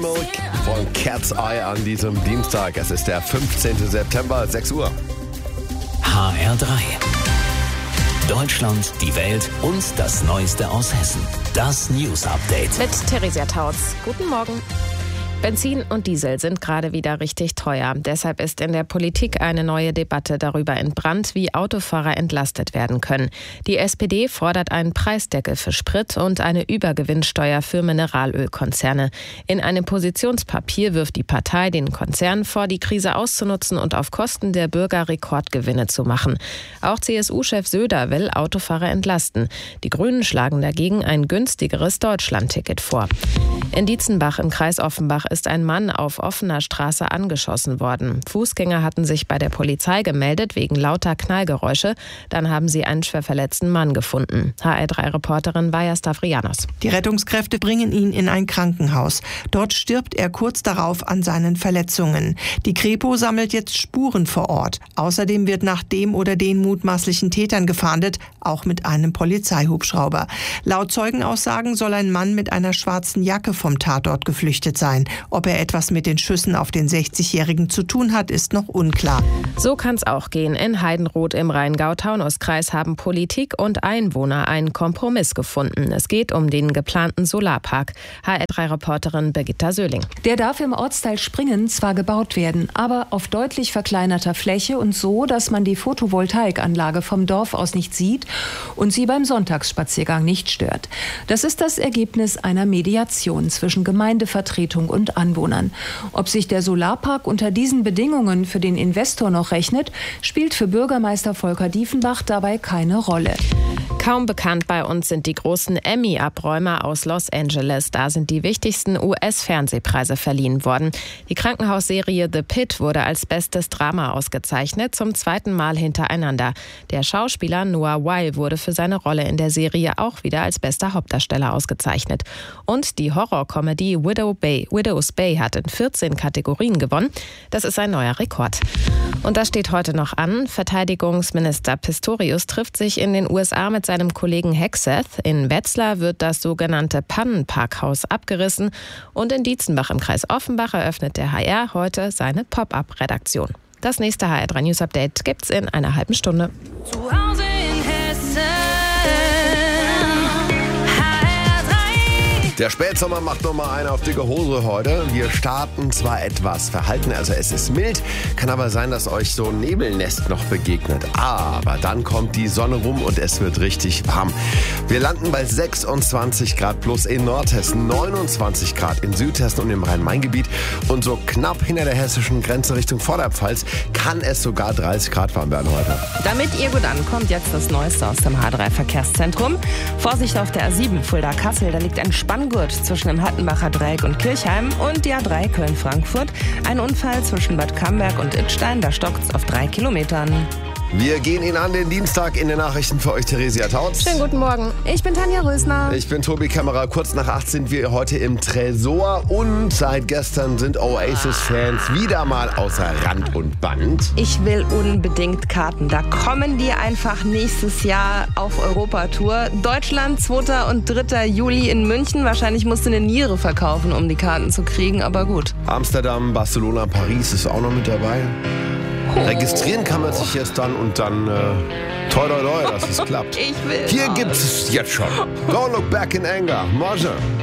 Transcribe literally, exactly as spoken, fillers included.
Milk von Cat's Eye an diesem Dienstag. Es ist der fünfzehnten September, sechs Uhr. H R drei. Deutschland, die Welt und das Neueste aus Hessen. Das News Update. Mit Theresia Tautz. Guten Morgen. Benzin und Diesel sind gerade wieder richtig teuer. Deshalb ist in der Politik eine neue Debatte darüber entbrannt, wie Autofahrer entlastet werden können. Die S P D fordert einen Preisdeckel für Sprit und eine Übergewinnsteuer für Mineralölkonzerne. In einem Positionspapier wirft die Partei den Konzernen vor, die Krise auszunutzen und auf Kosten der Bürger Rekordgewinne zu machen. Auch C S U-Chef Söder will Autofahrer entlasten. Die Grünen schlagen dagegen ein günstigeres Deutschlandticket vor. In Dietzenbach im Kreis Offenbach ist ein Mann auf offener Straße angeschossen worden. Fußgänger hatten sich bei der Polizei gemeldet wegen lauter Knallgeräusche. Dann haben sie einen schwer verletzten Mann gefunden. H R drei Reporterin Vaja Stavrianos. Die Rettungskräfte bringen ihn in ein Krankenhaus. Dort stirbt er kurz darauf an seinen Verletzungen. Die Kripo sammelt jetzt Spuren vor Ort. Außerdem wird nach dem oder den mutmaßlichen Tätern gefahndet, auch mit einem Polizeihubschrauber. Laut Zeugenaussagen soll ein Mann mit einer schwarzen Jacke vom Tatort geflüchtet sein. Ob er etwas mit den Schüssen auf den sechzigjährigen zu tun hat, ist noch unklar. So kann es auch gehen. In Heidenroth im Rheingau-Taunus-Kreis haben Politik und Einwohner einen Kompromiss gefunden. Es geht um den geplanten Solarpark. H R drei Reporterin Birgitta Söhling. Der darf im Ortsteil Springen zwar gebaut werden, aber auf deutlich verkleinerter Fläche und so, dass man die Photovoltaikanlage vom Dorf aus nicht sieht und sie beim Sonntagsspaziergang nicht stört. Das ist das Ergebnis einer Mediation zwischen Gemeindevertretung und Anwohnern. Ob sich der Solarpark unter diesen Bedingungen für den Investor noch rechnet, spielt für Bürgermeister Volker Diefenbach dabei keine Rolle. Kaum bekannt bei uns sind die großen Emmy-Abräumer aus Los Angeles. Da sind die wichtigsten U S-Fernsehpreise verliehen worden. Die Krankenhausserie The Pitt wurde als bestes Drama ausgezeichnet, zum zweiten Mal hintereinander. Der Schauspieler Noah Weil wurde für seine Rolle in der Serie auch wieder als bester Hauptdarsteller ausgezeichnet. Und die Horrorkomödie Widow Bay, Widow's Bay hat in vierzehn Kategorien gewonnen. Das ist ein neuer Rekord. Und das steht heute noch an. Verteidigungsminister Pistorius trifft sich in den U S A mit seinem Kollegen Hegseth. In Wetzlar wird das sogenannte Pannenparkhaus abgerissen. Und in Dietzenbach im Kreis Offenbach eröffnet der H R heute seine Pop-up-Redaktion. Das nächste H R drei News Update gibt's in einer halben Stunde. Zu Hause in Hessen. Der Spätsommer macht nochmal eine auf dicke Hose heute. Wir starten zwar etwas verhalten, also es ist mild, kann aber sein, dass euch so ein Nebelnest noch begegnet. Aber dann kommt die Sonne rum und es wird richtig warm. Wir landen bei sechsundzwanzig Grad plus in Nordhessen, neunundzwanzig Grad in Südhessen und im Rhein-Main-Gebiet. Und so knapp hinter der hessischen Grenze Richtung Vorderpfalz kann es sogar dreißig Grad warm werden heute. Damit ihr gut ankommt, jetzt das Neueste aus dem H drei Verkehrszentrum. Vorsicht auf der A sieben Fulda-Kassel, da liegt ein Spanngurt zwischen dem Hattenbacher Dreieck und Kirchheim und die A drei Köln-Frankfurt. Ein Unfall zwischen Bad Camberg und Idstein, da stockt's auf drei Kilometern. Wir gehen Ihnen an den Dienstag in den Nachrichten für euch, Theresia Tautz. Schönen guten Morgen. Ich bin Tanja Rösner. Ich bin Tobi Kämmerer. Kurz nach acht sind wir heute im Tresor und seit gestern sind Oasis-Fans wieder mal außer Rand und Band. Ich will unbedingt Karten. Da kommen die einfach nächstes Jahr auf Europatour. Deutschland, zweiter und dritter Juli in München. Wahrscheinlich musst du eine Niere verkaufen, um die Karten zu kriegen, aber gut. Amsterdam, Barcelona, Paris ist auch noch mit dabei. Registrieren kann man sich jetzt dann und dann äh, toi toi toi, dass es klappt. Ich will. Hier gibt es jetzt schon Don't Look Back in Anger. Marge.